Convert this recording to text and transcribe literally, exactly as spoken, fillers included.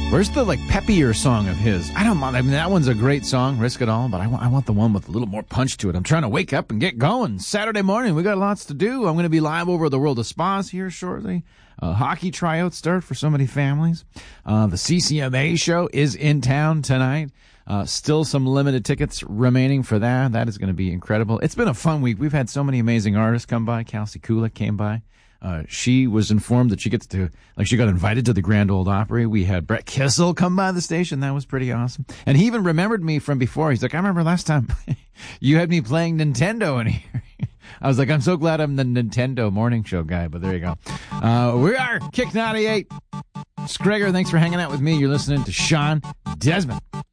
Where's the like peppier song of his? I don't mind. I mean, that one's a great song, Risk It All, but I want, I want the one with a little more punch to it. I'm trying to wake up and get going. Saturday morning, we got lots to do. I'm going to be live over the World of Spas here shortly. Uh, hockey tryouts start for so many families. Uh, the C C M A show is in town tonight. Uh, still some limited tickets remaining for that. That is going to be incredible. It's been a fun week. We've had so many amazing artists come by. Kelsey Kulik came by. Uh, she was informed that she gets to, like, she got invited to the Grand Ole Opry. We had Brett Kissel come by the station. That was pretty awesome. And he even remembered me from before. He's like, I remember last time you had me playing Nintendo in here. I was like, I'm so glad I'm the Nintendo morning show guy, but there you go. Uh, we are Kick ninety-eight. Scrager, thanks for hanging out with me. You're listening to Sean Desmond.